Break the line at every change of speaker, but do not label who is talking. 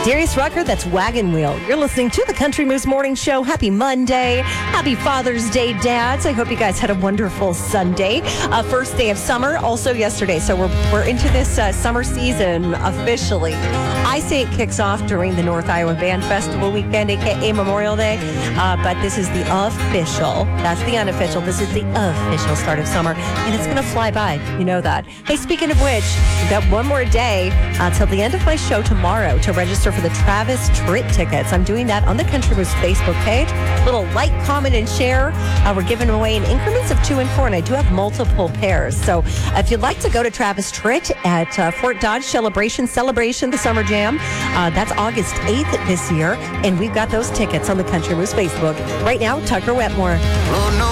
Darius Rucker, that's Wagon Wheel. You're listening to the Country Moves Morning Show. Happy Monday. Happy Father's Day, dads. I hope you guys had a wonderful Sunday. First day of summer, also yesterday. So we're into this summer season officially. I say it kicks off during the North Iowa Band Festival weekend, a.k.a. Memorial Day. But this is the official. That's the unofficial. This is the official start of summer. And it's going to fly by. You know that. Hey, speaking of which, we've got one more day till the end of my show tomorrow to register for the Travis Tritt tickets. I'm doing that on the Country Moves Facebook page. Little like, comment, and share. We're giving away in increments of 2 and 4, and I do have multiple pairs. So if you'd like to go to Travis Tritt at Fort Dodge Celebration, the Summer Jam, that's August 8th this year, and we've got those tickets on the Country Moves Facebook. Right now, Tucker Wetmore.